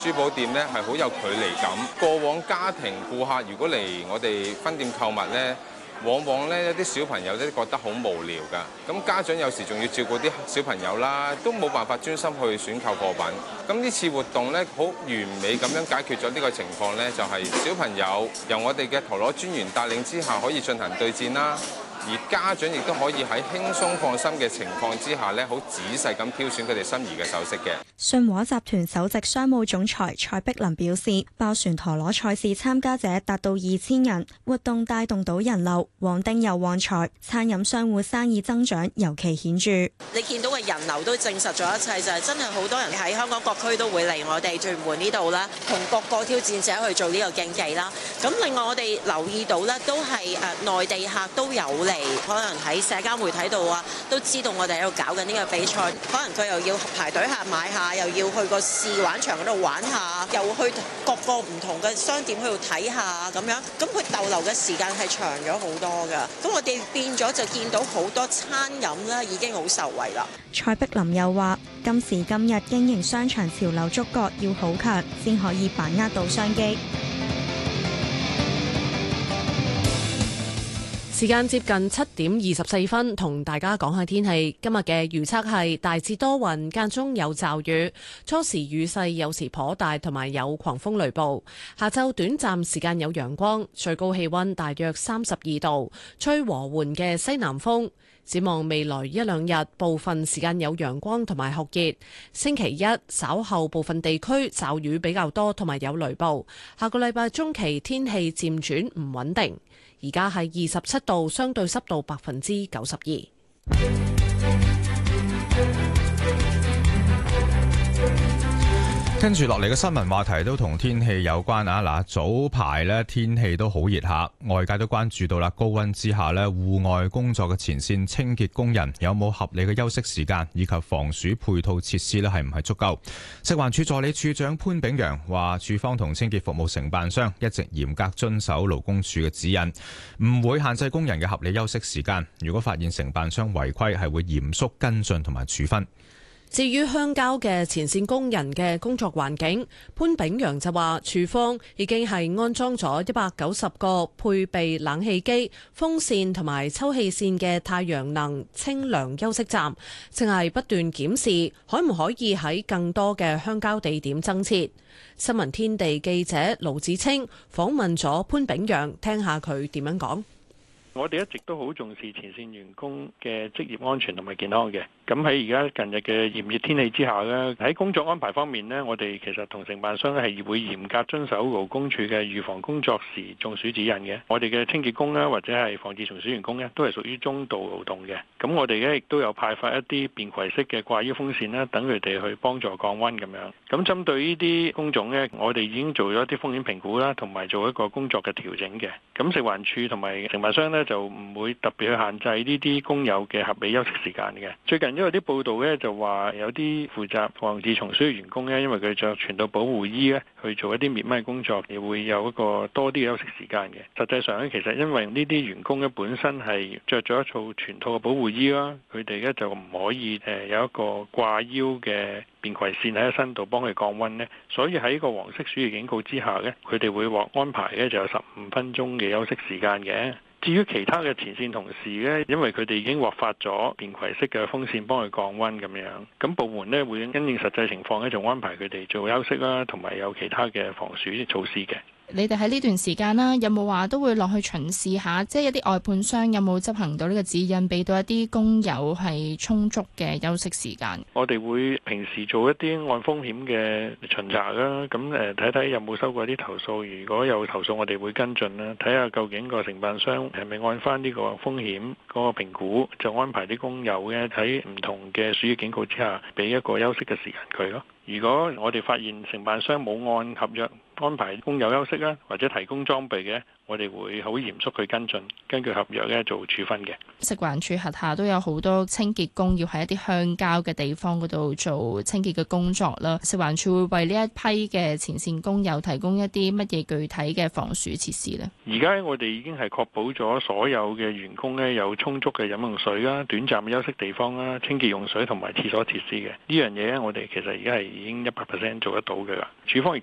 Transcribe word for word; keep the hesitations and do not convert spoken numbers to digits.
珠寶店咧係好有距離感。過往家庭顧客如果嚟我哋分店購物咧，往往咧有啲小朋友咧覺得好無聊㗎。咁家長有時仲要照顧啲小朋友啦，都冇辦法專心去選購貨品。咁呢次活動咧好完美咁樣解決咗呢個情況咧，就係小朋友由我哋嘅陀螺專員帶領之下可以進行對戰啦。而家長亦都可以喺輕鬆放心嘅情況之下咧，好仔細咁挑選佢哋心儀嘅首飾嘅。 信和集團首席商務總裁蔡碧林表示，爆旋陀螺賽事參加者達到二千人，活動帶動到人流，旺丁又旺財，餐飲商戶生意增長尤其顯著。 你見到嘅人流都證實咗一切，就係真係好多人喺香港各區都會嚟我哋屯門呢度啦，同各個挑戰者去做呢個競技啦。咁另外我哋留意到咧，都係誒內地客都有嚟，可能喺社交媒體度啊，都知道我哋喺度搞緊呢個比賽，可能佢又要排隊客買下，又要去個試玩場嗰度玩下，又去各個唔同嘅商店去度睇下咁樣，咁佢逗留嘅時間係長咗好多㗎。咁我哋變咗就見到好多餐飲啦，已經好受惠啦。 蔡碧林又話：今時今日經營商場潮流觸覺要好強，先可以把握到商機。 時間接近七點二十四分，同大家講下天氣。今日嘅預測係大致多雲，間中有驟雨，初時雨勢有時頗大，同埋有狂風雷暴。下晝短暫時間有陽光，最高氣溫大約三十二度，吹和緩嘅西南風。展望未來一兩日，部分時間有陽光同埋酷熱。星期一稍後部分地區驟雨比較多，同埋有雷暴。下個禮拜中期天氣漸轉唔穩定。而家係二十七度，相對濕度百分之九十二。 跟住落嚟嘅新聞話題都同天氣有關啊！嗱，早排咧天氣都好熱下，外界都關注到啦。高溫之下咧，戶外工作嘅前線清潔工人有冇合理嘅休息時間，以及防暑配套設施咧係唔係足夠？食環署助理處長潘炳陽話，署方同清潔服務承辦商一直嚴格遵守勞工處嘅指引，唔會限制工人嘅合理休息時間。如果發現承辦商違規，係會嚴肅跟進同埋處分。 至於鄉郊嘅前線工人嘅工作環境，潘炳陽就話，處方已經係安裝咗一百九十個配備冷氣機、風扇同埋抽氣扇嘅太陽能清涼休息站，正係不斷檢視可唔可以喺更多嘅鄉郊地點增設。新聞天地記者盧子清訪問咗潘炳陽，聽下佢點樣講。 我哋一直都好重視前線員工嘅職業安全同埋健康嘅。咁喺而家近日嘅炎熱天氣之下呢，喺工作安排方面呢，我哋其實同承辦商咧係會嚴格遵守勞工處嘅預防工作時中暑指引嘅。我哋嘅清潔工啦，或者係防治蟲鼠員工呢，都係屬於中度勞動嘅。咁我哋咧亦都有派發一啲便攜式嘅掛腰風扇啦，等佢哋去幫助降溫咁樣。咁針對呢啲工種呢，我哋已經做咗一啲風險評估啦，同埋做一個工作嘅調整嘅。咁食環署同埋承辦商呢，就唔會特別去限制呢啲工友嘅合理休息時間嘅。最近因為啲報道咧就話有啲負責防治蟲鼠嘅員工咧，因為佢着全套保護衣咧去做一啲滅蚊工作，亦會有一個多啲嘅休息時間嘅。實際上咧，其實因為呢啲員工咧本身係着咗一套全套嘅保護衣啦，佢哋咧就唔可以誒有一個掛腰嘅便攜線喺身度幫佢降溫咧，所以喺個黃色暑熱警告之下咧，佢哋會獲安排咧就有十五分鐘嘅休息時間嘅。至於其他嘅前線同事呢，因為佢哋已經獲發咗便攜式嘅風扇幫佢降溫咁樣，咁部門呢會因應實際情況呢，就安排佢哋做休息啦，同埋有其他嘅防暑措施嘅。 你哋喺呢段時間啦，有冇話都會落去巡視下，即係一啲外判商有冇執行到呢個指引，俾到一啲工友係充足嘅休息時間？ 我哋會平時做一啲按風險嘅巡查啦，咁誒睇睇有冇收過啲投訴，如果有投訴，我哋會跟進啦，睇下究竟個承辦商係咪按翻呢個風險嗰個評估，就安排啲工友咧喺唔同嘅暑熱警告之下，俾一個休息嘅時間佢咯。如果我哋發現承辦商冇按合約安排工友休息啦，或者提供裝備嘅， 我哋會好嚴肅去跟進，根據合約咧做處分嘅。 食環署轄下都有好多清潔工要喺一啲鄉郊嘅地方嗰度做清潔嘅工作啦。食環署會為呢一批嘅前線工友提供一啲乜嘢具體嘅防暑設施呢？ 而家我哋已經係確保咗所有嘅員工咧有充足嘅飲用水啦、短暫嘅休息地方啦、清潔用水同埋廁所設施嘅。呢樣嘢我哋其實而家係已經一百 percent 做得到嘅啦。署方亦